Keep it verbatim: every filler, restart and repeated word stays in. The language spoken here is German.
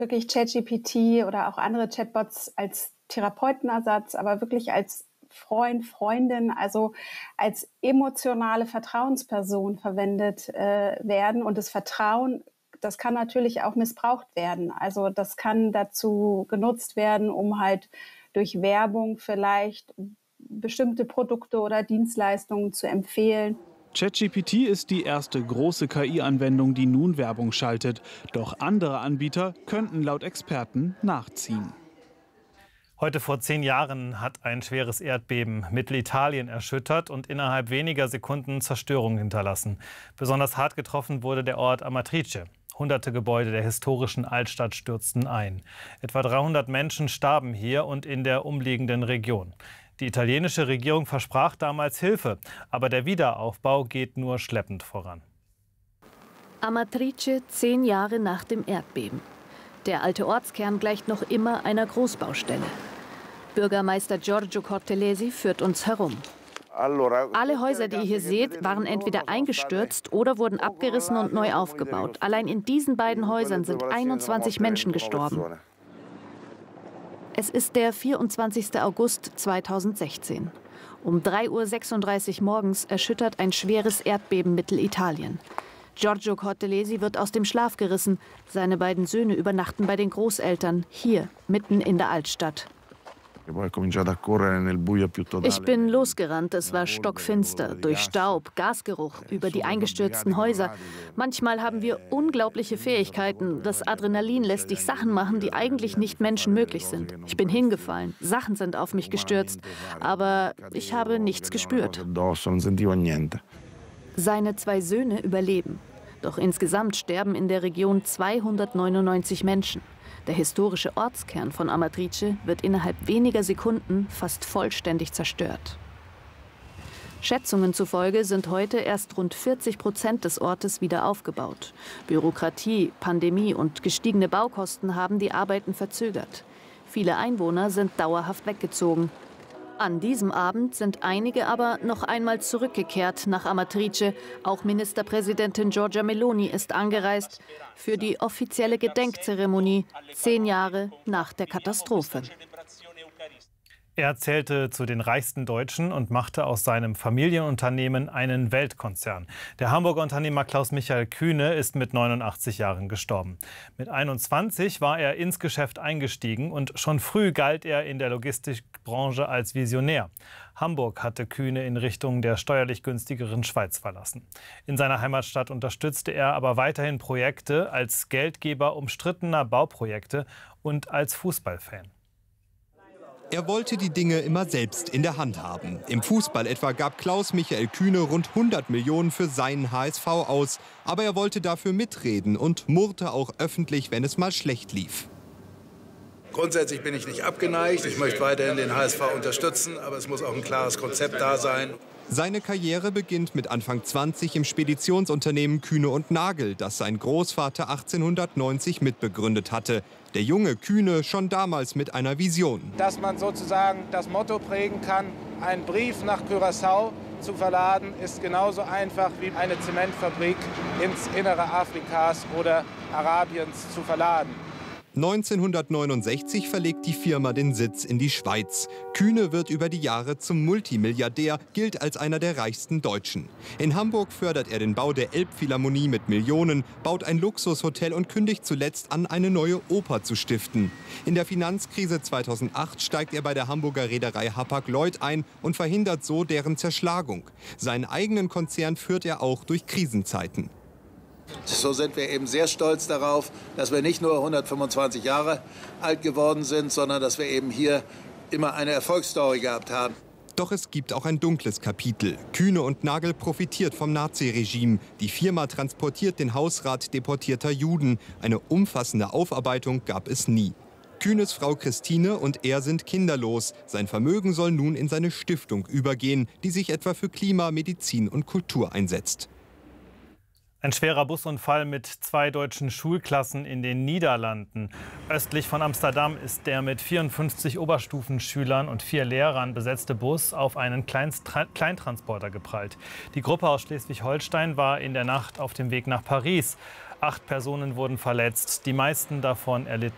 wirklich ChatGPT oder auch andere Chatbots als Therapeutenersatz, aber wirklich als Freund, Freundin, also als emotionale Vertrauensperson verwendet äh, werden. Und das Vertrauen, das kann natürlich auch missbraucht werden. Also das kann dazu genutzt werden, um halt durch Werbung vielleicht bestimmte Produkte oder Dienstleistungen zu empfehlen. ChatGPT ist die erste große K I-Anwendung, die nun Werbung schaltet. Doch andere Anbieter könnten laut Experten nachziehen. Heute vor zehn Jahren hat ein schweres Erdbeben Mittelitalien erschüttert und innerhalb weniger Sekunden Zerstörung hinterlassen. Besonders hart getroffen wurde der Ort Amatrice. Hunderte Gebäude der historischen Altstadt stürzten ein. Etwa dreihundert Menschen starben hier und in der umliegenden Region. Die italienische Regierung versprach damals Hilfe, aber der Wiederaufbau geht nur schleppend voran. Amatrice, zehn Jahre nach dem Erdbeben. Der alte Ortskern gleicht noch immer einer Großbaustelle. Bürgermeister Giorgio Cortelesi führt uns herum. Alle Häuser, die ihr hier seht, waren entweder eingestürzt oder wurden abgerissen und neu aufgebaut. Allein in diesen beiden Häusern sind einundzwanzig Menschen gestorben. Es ist der vierundzwanzigste August zweitausendsechzehn. Um drei Uhr sechsunddreißig morgens erschüttert ein schweres Erdbeben Mittelitalien. Giorgio Cortelesi wird aus dem Schlaf gerissen. Seine beiden Söhne übernachten bei den Großeltern, hier, mitten in der Altstadt. Ich bin losgerannt, es war stockfinster, durch Staub, Gasgeruch, über die eingestürzten Häuser. Manchmal haben wir unglaubliche Fähigkeiten. Das Adrenalin lässt dich Sachen machen, die eigentlich nicht menschenmöglich sind. Ich bin hingefallen, Sachen sind auf mich gestürzt, aber ich habe nichts gespürt. Seine zwei Söhne überleben. Doch insgesamt sterben in der Region zweihundertneunundneunzig Menschen. Der historische Ortskern von Amatrice wird innerhalb weniger Sekunden fast vollständig zerstört. Schätzungen zufolge sind heute erst rund vierzig Prozent des Ortes wieder aufgebaut. Bürokratie, Pandemie und gestiegene Baukosten haben die Arbeiten verzögert. Viele Einwohner sind dauerhaft weggezogen. An diesem Abend sind einige aber noch einmal zurückgekehrt nach Amatrice. Auch Ministerpräsidentin Giorgia Meloni ist angereist für die offizielle Gedenkzeremonie, zehn Jahre nach der Katastrophe. Er zählte zu den reichsten Deutschen und machte aus seinem Familienunternehmen einen Weltkonzern. Der Hamburger Unternehmer Klaus-Michael Kühne ist mit neunundachtzig Jahren gestorben. Mit einundzwanzig war er ins Geschäft eingestiegen und schon früh galt er in der Logistikbranche als Visionär. Hamburg hatte Kühne in Richtung der steuerlich günstigeren Schweiz verlassen. In seiner Heimatstadt unterstützte er aber weiterhin Projekte als Geldgeber umstrittener Bauprojekte und als Fußballfan. Er wollte die Dinge immer selbst in der Hand haben. Im Fußball etwa gab Klaus-Michael Kühne rund hundert Millionen für seinen H S V aus. Aber er wollte dafür mitreden und murrte auch öffentlich, wenn es mal schlecht lief. Grundsätzlich bin ich nicht abgeneigt. Ich möchte weiterhin den H S V unterstützen, aber es muss auch ein klares Konzept da sein. Seine Karriere beginnt mit Anfang zwanzig im Speditionsunternehmen Kühne und Nagel, das sein Großvater achtzehnhundertneunzig mitbegründet hatte. Der junge Kühne schon damals mit einer Vision. Dass man sozusagen das Motto prägen kann, einen Brief nach Curaçao zu verladen, ist genauso einfach wie eine Zementfabrik ins Innere Afrikas oder Arabiens zu verladen. neunzehnhundertneunundsechzig verlegt die Firma den Sitz in die Schweiz. Kühne wird über die Jahre zum Multimilliardär, gilt als einer der reichsten Deutschen. In Hamburg fördert er den Bau der Elbphilharmonie mit Millionen, baut ein Luxushotel und kündigt zuletzt an, eine neue Oper zu stiften. In der Finanzkrise zweitausendacht steigt er bei der Hamburger Reederei Hapag-Lloyd ein und verhindert so deren Zerschlagung. Seinen eigenen Konzern führt er auch durch Krisenzeiten. So sind wir eben sehr stolz darauf, dass wir nicht nur hundertfünfundzwanzig Jahre alt geworden sind, sondern dass wir eben hier immer eine Erfolgsstory gehabt haben. Doch es gibt auch ein dunkles Kapitel. Kühne und Nagel profitiert vom Naziregime. Die Firma transportiert den Hausrat deportierter Juden. Eine umfassende Aufarbeitung gab es nie. Kühnes Frau Christine und er sind kinderlos. Sein Vermögen soll nun in seine Stiftung übergehen, die sich etwa für Klima, Medizin und Kultur einsetzt. Ein schwerer Busunfall mit zwei deutschen Schulklassen in den Niederlanden. Östlich von Amsterdam ist der mit vierundfünfzig Oberstufenschülern und vier Lehrern besetzte Bus auf einen Kleinst- Kleintransporter geprallt. Die Gruppe aus Schleswig-Holstein war in der Nacht auf dem Weg nach Paris. Acht Personen wurden verletzt. Die meisten davon erlitten